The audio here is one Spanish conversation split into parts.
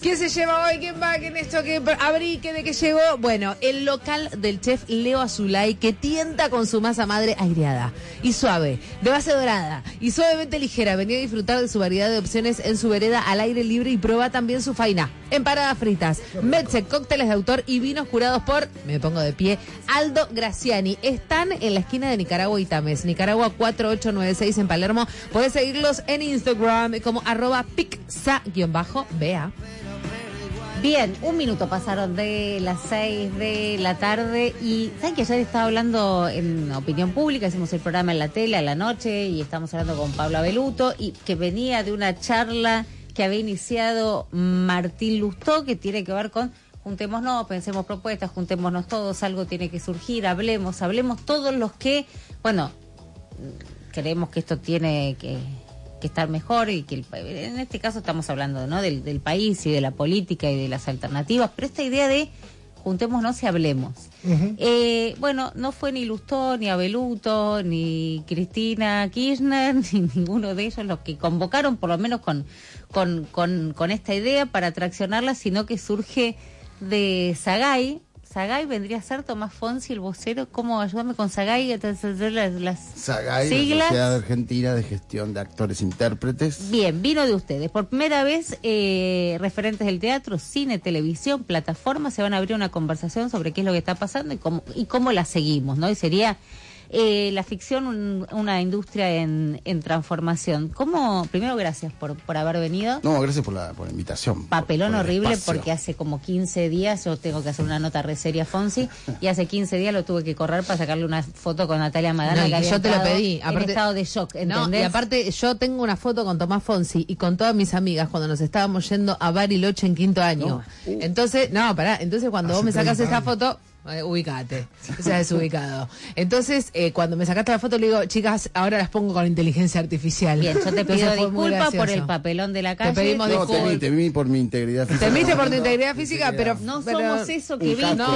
¿Quién se lleva hoy? ¿Quién va? ¿Quién esto? ¿Qué abrí? ¿Qué de qué llegó? Bueno, el local del chef Leo Azulay, que tienta con su masa madre aireada y suave, de base dorada y suavemente ligera. Venía a disfrutar de su variedad de opciones en su vereda al aire libre y prueba también su faina. Empanadas fritas, mezze, cócteles de autor y vinos curados por, me pongo de pie, Aldo Graciani. Están en la esquina de Nicaragua y Tames, Nicaragua 4896 en Palermo. Podés seguirlos en Instagram como @pizza_bea. Bien, 1 minuto pasaron de las 6 de la tarde y ¿saben que ayer estaba hablando en Opinión Pública? Hicimos el programa en la tele a la noche y estábamos hablando con Pablo Abeluto y que venía de una charla que había iniciado Martín Lustó, que tiene que ver con juntémonos, pensemos propuestas, juntémonos todos, algo tiene que surgir, hablemos todos los que, bueno, creemos que esto tiene que estar mejor y que en este caso estamos hablando, ¿no?, del país y de la política y de las alternativas, pero esta idea de juntémonos y hablemos. Bueno, no fue ni Lustó, ni Abeluto, ni Cristina Kirchner, ni ninguno de ellos los que convocaron, por lo menos con esta idea para traccionarla, sino que surge de Sagay. Sagay vendría a ser Tomás Fonsi, el vocero. ¿Cómo? Ayúdame con Sagay, entonces las Sagay, siglas. la Sociedad Argentina de Gestión de Actores e Intérpretes. Bien, vino de ustedes. Por primera vez, referentes del teatro, cine, televisión, plataformas, se van a abrir una conversación sobre qué es lo que está pasando y cómo la seguimos, ¿no? Y sería la ficción una industria en transformación. ¿Cómo? Primero, gracias por haber venido. No, gracias por la invitación. Papelón por el horrible, espacio. porque hace como 15 días, yo tengo que hacer una nota re seria a Fonsi, y hace 15 días lo tuve que correr para sacarle una foto con Natalia Madana, No, que había yo te lo entrado pedí. en Aparte, estado de shock, ¿entendés? No, y aparte yo tengo una foto con Tomás Fonsi y con todas mis amigas cuando nos estábamos yendo a Bariloche en 5º año. Entonces cuando vos me sacás esta foto, ubicate, o sea, desubicado. Entonces, cuando me sacaste la foto le digo, chicas, ahora las pongo con inteligencia artificial. Bien, yo te pido Entonces, fue muy disculpas por gracioso. el papelón de la calle. Te pedimos disculpas. Temí por mi integridad física. Temiste por tu integridad física, pero No somos eso que viste. No.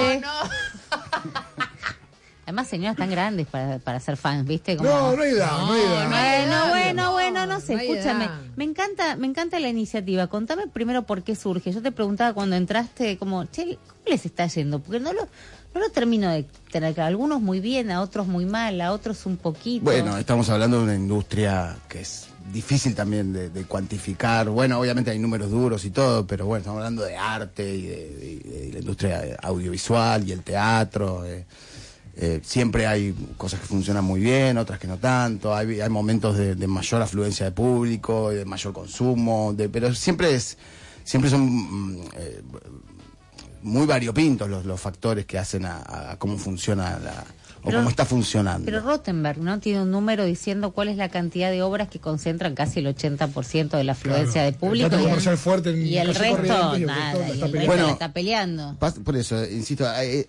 Además, señoras tan grandes para ser fans, ¿viste? Como... No hay edad. Bueno, no sé, no hay escúchame. edad. Me encanta la iniciativa. Contame primero por qué surge. Yo te preguntaba cuando entraste, como, che, ¿cómo les está yendo? Porque no lo termino de tener claro. Algunos muy bien, a otros muy mal, a otros un poquito. Bueno, estamos hablando de una industria que es difícil también de cuantificar. Bueno, obviamente hay números duros y todo, pero bueno, estamos hablando de arte y de la industria audiovisual y el teatro. Siempre hay cosas que funcionan muy bien, otras que no tanto. Hay momentos de mayor afluencia de público y de mayor consumo, pero siempre son muy variopintos los factores que hacen a cómo funciona cómo está funcionando. Pero Rottenberg, ¿no?, tiene un número diciendo cuál es la cantidad de obras que concentran casi el 80% de la afluencia de público. El teatro comercial fuerte en y el Calle resto, Corrientes, y el nada. resto Y el está resto peleando. la está peleando. Por eso, insisto,